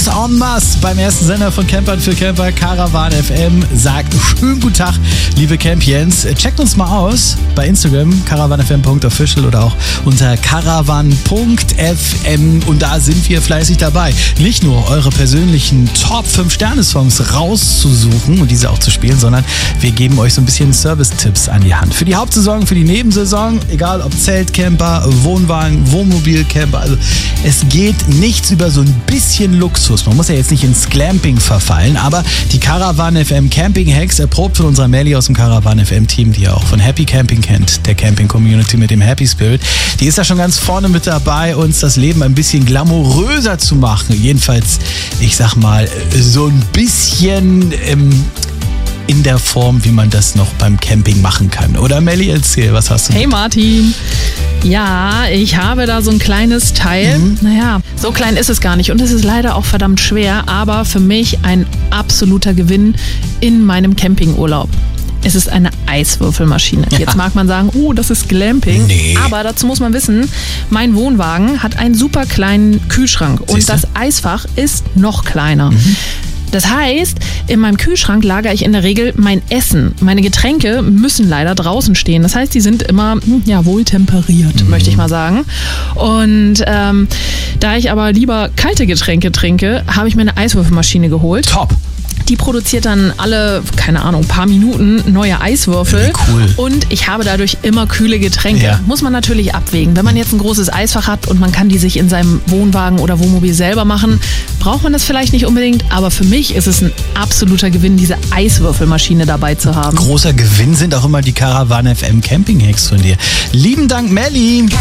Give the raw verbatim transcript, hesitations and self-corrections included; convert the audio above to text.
Campers en masse beim ersten Sender von Campern für Camper. Caravan F M sagt schönen guten Tag, liebe Campions. Checkt uns mal aus bei Instagram, caravan f m punkt official oder auch unter caravan punkt f m, und da sind wir fleißig dabei. Nicht nur eure persönlichen Top fünf Sterne Songs rauszusuchen und diese auch zu spielen, sondern wir geben euch so ein bisschen Service-Tipps an die Hand. Für die Hauptsaison, für die Nebensaison, egal ob Zeltcamper, Wohnwagen, Wohnmobilcamper, also es geht nichts über so ein bisschen Luxus. Man muss ja jetzt nicht ins Glamping verfallen, aber die Caravan F M Camping Hacks, erprobt von unserer Melli aus dem Caravan F M Team, die ihr auch von Happy Camping kennt, der Camping Community mit dem Happy Spirit, die ist da schon ganz vorne mit dabei, uns das Leben ein bisschen glamouröser zu machen. Jedenfalls, ich sag mal, so ein bisschen ähm, in der Form, wie man das noch beim Camping machen kann. Oder Melli, erzähl, was hast du? Hey Martin. Ja, ich habe da so ein kleines Teil. Mhm. Naja, so klein ist es gar nicht und es ist leider auch verdammt schwer, aber für mich ein absoluter Gewinn in meinem Campingurlaub. Es ist eine Eiswürfelmaschine. Ja. Jetzt mag man sagen, oh, das ist Glamping. Nee. Aber dazu muss man wissen, mein Wohnwagen hat einen super kleinen Kühlschrank. Siehste? Und das Eisfach ist noch kleiner. Mhm. Das heißt, in meinem Kühlschrank lagere ich in der Regel mein Essen. Meine Getränke müssen leider draußen stehen. Das heißt, die sind immer ja, wohltemperiert, mhm. möchte ich mal sagen. Und ähm, da ich aber lieber kalte Getränke trinke, habe ich mir eine Eiswürfelmaschine geholt. Top! Die produziert dann alle, keine Ahnung, paar Minuten neue Eiswürfel. Wie cool. Und ich habe dadurch immer kühle Getränke. Ja. Muss man natürlich abwägen. Wenn man jetzt ein großes Eisfach hat und man kann die sich in seinem Wohnwagen oder Wohnmobil selber machen, braucht man das vielleicht nicht unbedingt. Aber für mich ist es ein absoluter Gewinn, diese Eiswürfelmaschine dabei zu haben. Großer Gewinn sind auch immer die Caravan F M Camping Hacks von dir. Lieben Dank, Melli.